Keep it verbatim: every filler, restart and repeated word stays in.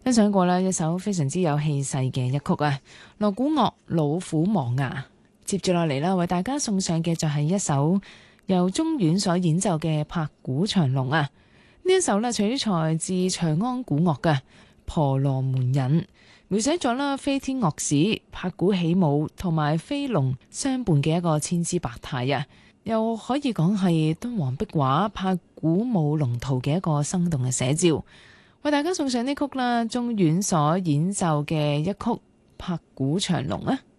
欣賞過啦，一首非常之有氣勢嘅一曲啊，鑼鼓樂老虎磨牙。接住落嚟啦，為大家送上嘅就係一首由中阮所演奏嘅拍鼓長龍啊。呢一首呢，取材自長安古樂嘅《婆羅門引》，描寫咗啦飛天樂使拍鼓起舞同埋飛龍相伴嘅一個千姿百態啊，又可以講係敦煌壁畫拍鼓舞龍圖嘅一個生動嘅寫照。為大家送上呢曲啦，中阮所演奏嘅一曲《拍鼓長龍》啊。